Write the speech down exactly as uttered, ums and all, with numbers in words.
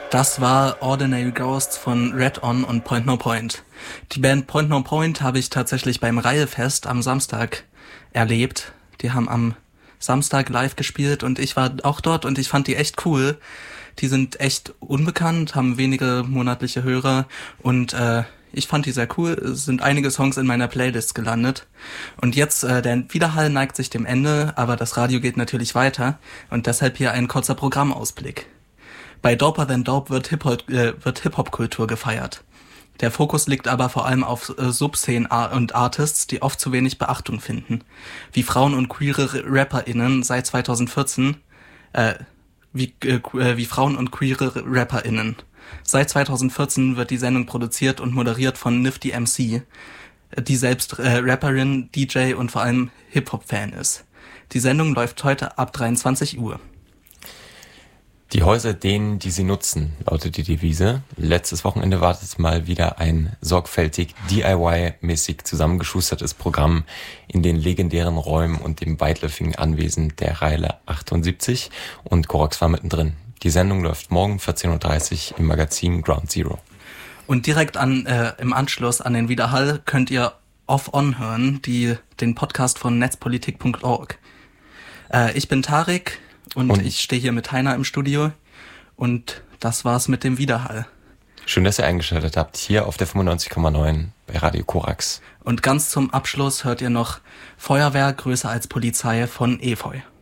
Das war Ordinary Ghosts von Red On und Point No Point. Die Band Point No Point habe ich tatsächlich beim Reihefest am Samstag erlebt. Die haben am Samstag live gespielt und ich war auch dort und ich fand die echt cool. Die sind echt unbekannt, haben wenige monatliche Hörer und äh, ich fand die sehr cool. Es sind einige Songs in meiner Playlist gelandet. Und jetzt, äh, der Widerhall neigt sich dem Ende, aber das Radio geht natürlich weiter und deshalb hier ein kurzer Programmausblick. Bei Doper Than Dope wird Hip-Hop, äh, wird Hip-Hop-Kultur gefeiert. Der Fokus liegt aber vor allem auf äh, Subszenen und Artists, die oft zu wenig Beachtung finden. Wie Frauen und queere RapperInnen seit zweitausendvierzehn, äh, wie, äh, wie Frauen und queere RapperInnen. Seit zweitausendvierzehn wird die Sendung produziert und moderiert von Nifty M C, die selbst äh, Rapperin, D J und vor allem Hip-Hop-Fan ist. Die Sendung läuft heute ab dreiundzwanzig Uhr. Die Häuser denen, die sie nutzen, lautet die Devise. Letztes Wochenende wartet mal wieder ein sorgfältig D I Y-mäßig zusammengeschustertes Programm in den legendären Räumen und dem weitläufigen Anwesen der Reile achtundsiebzig und Korax war mittendrin. Die Sendung läuft morgen vierzehn Uhr dreißig im Magazin Ground Zero. Und direkt an äh, im Anschluss an den Widerhall könnt ihr Off-On hören, die, den Podcast von netzpolitik punkt org. Äh, ich bin Tarek. Und, und ich stehe hier mit Heiner im Studio und das war's mit dem Widerhall. Schön, dass ihr eingeschaltet habt, hier auf der fünfundneunzig Komma neun bei Radio Korax. Und ganz zum Abschluss hört ihr noch Feuerwehr größer als Polizei von Efeu.